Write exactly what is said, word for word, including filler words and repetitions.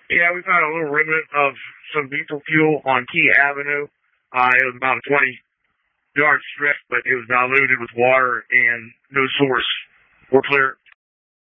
Yeah, we found a little remnant of some diesel fuel on Key Avenue. Uh, it was about a twenty yard strip, but it was diluted with water and no source. We're clear.